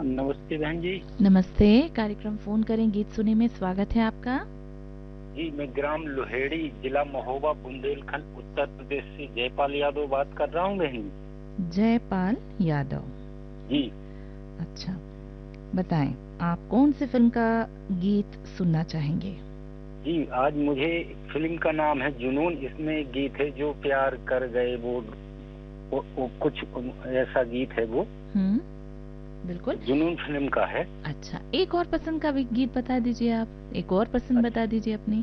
नमस्ते बहन जी। नमस्ते। कार्यक्रम फोन करें गीत सुने में स्वागत है आपका। जी मैं ग्राम लोहेड़ी, जिला महोबा, बुंदेलखंड, उत्तर प्रदेश से जयपाल यादव बात कर रहा हूँ बहन जी। जयपाल यादव जी अच्छा, बताएं आप कौन सी फिल्म का गीत सुनना चाहेंगे? जी आज मुझे फिल्म का नाम है जुनून। इसमें एक गीत है, जो प्यार कर गए वो कुछ ऐसा गीत है वो। बिल्कुल जुनून फिल्म का है। अच्छा, एक और पसंद का भी गीत बता दीजिए। आप एक और पसंद बता दीजिए अपनी।